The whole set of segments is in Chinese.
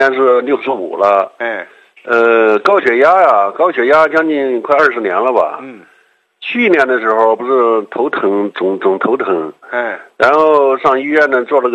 现在是65了。高血压将近快20年了吧。去年的时候不是头疼，总头疼。然后上医院呢做了个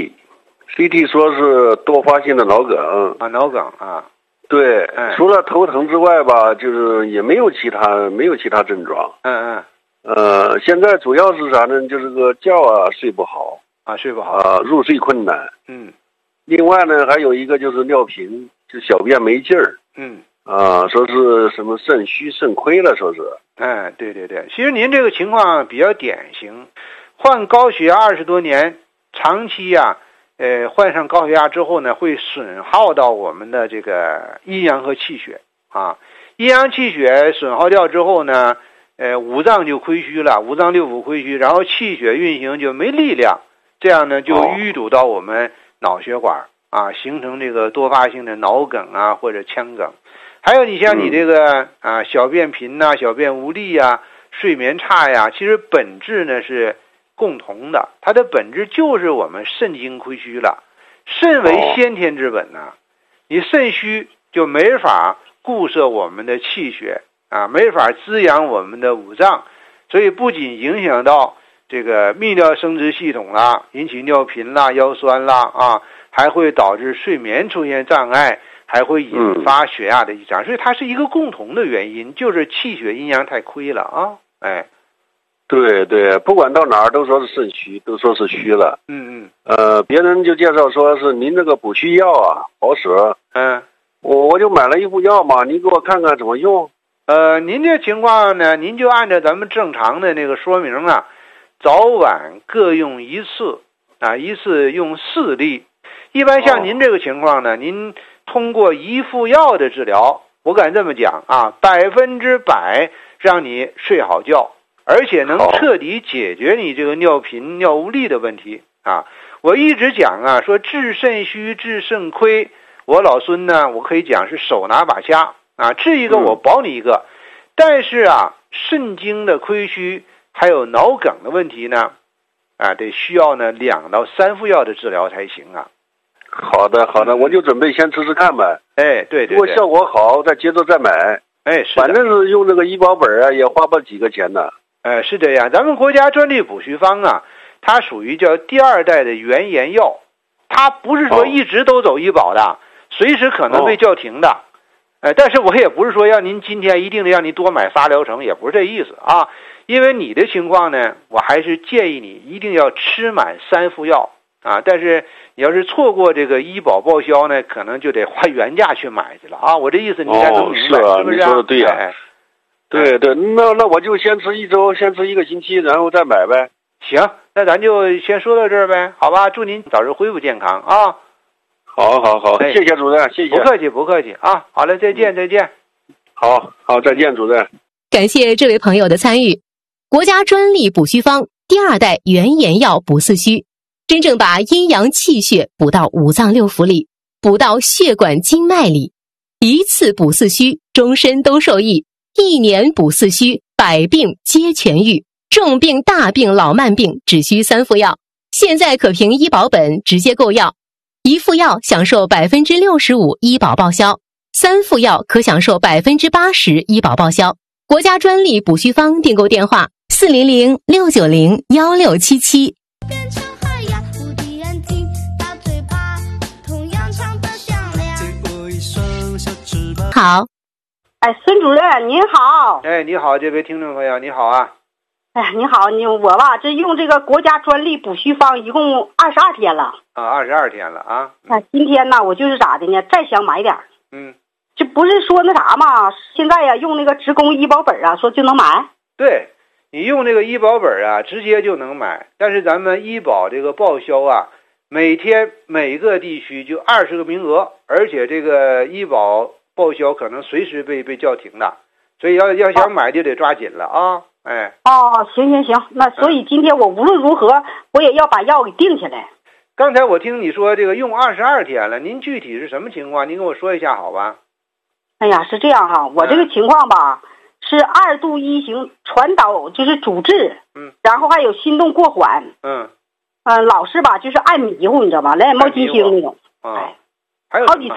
CT 说是多发性的脑梗。 脑梗啊。 对，除了头疼之外吧，就是也没有其他症状。现在主要是啥呢？就是个觉睡不好入睡困难。另外呢，还有一个就是尿频，就小便没劲儿。说是什么肾虚肾亏了，说是。 对，其实您这个情况比较典型，患高血压20多年，长期患上高血压之后呢，会损耗到我们的这个阴阳和气血啊。阴阳气血损耗掉之后呢，五脏就亏虚了，五脏六腑亏虚，然后气血运行就没力量，这样呢就淤堵到我们脑血管形成这个多发性的脑梗或者腔梗。还有你像你这个小便频小便无力睡眠差其实本质呢是共同的，它的本质就是我们肾精亏虚了。肾为先天之本你肾虚就没法固摄我们的气血没法滋养我们的五脏，所以不仅影响到这个泌尿生殖系统引起尿频腰酸还会导致睡眠出现障碍，还会引发血压的异常，所以它是一个共同的原因，就是气血阴阳太亏了对，不管到哪儿都说是肾虚，都说是虚了。别人就介绍说是您这个补虚药好使。我就买了一副药嘛，您给我看看怎么用。 您这情况呢，您就按照咱们正常的那个说明早晚各用一次一次用4粒。一般像您这个情况呢，您通过一副药的治疗，我敢这么讲100%让你睡好觉，而且能彻底解决你这个尿频尿无力的问题我一直讲说治肾虚治肾亏，我老孙呢我可以讲是手拿把掐治一个我保你一个。但是肾精的亏虚还有脑梗的问题呢得需要呢2到3副药的治疗才行好的，我就准备先吃吃看呗。 对， 如果效果好再接着再买。反正是用这个医保本也花不几个钱呢。 是这样，咱们国家专利补虚方它属于叫第2代的原研药，它不是说一直都走医保的，随时可能被叫停的。但是我也不是说要您今天一定让您多买仨疗程，也不是这意思因为你的情况呢，我还是建议你一定要吃满3副药但是你要是错过这个医保报销呢，可能就得花原价去买去了我这意思你应该能明白，是不是？ 你说的对对，那我就先吃1周，先吃1个星期，然后再买呗。 行，那咱就先说到这儿呗，好吧？祝您早日恢复健康好，谢谢主任，谢谢。 不客气好嘞，再见。 好，再见，主任。 感谢这位朋友的参与。国家专利补虚方第2代原研药补四虚，真正把阴阳气血补到五脏六腑里，补到血管经脉里，一次补四虚，终身都受益；1年补四虚，100病皆痊愈。重病、大病、老慢病只需3副药，现在可凭医保本直接购药，1副药享受65%医保报销，3副药可享受80%医保报销。国家专利补虚方订购电话400-690-1677。好， 孙主任您好。 你好，这位听众朋友你好你好，我这用这个国家专利补虚方一共22天了 22天了今天呢我就是咋的呢，再想买点这不是说那啥吗？现在用那个职工医保本说就能买。 对，你用这个医保本直接就能买，但是咱们医保这个报销每天每个地区就20个名额，而且这个医保报销可能随时被叫停的，所以要想买就得抓紧了行，那所以今天我无论如何我也要把药给定下来。 刚才我听你说这个用22天了，您具体是什么情况？您跟我说一下好吧？ 是这样我这个情况吧是2度1型传导，就是主治然后还有心动过缓老是吧就是爱迷糊，你知道吧，来眼冒金星那种还有好几次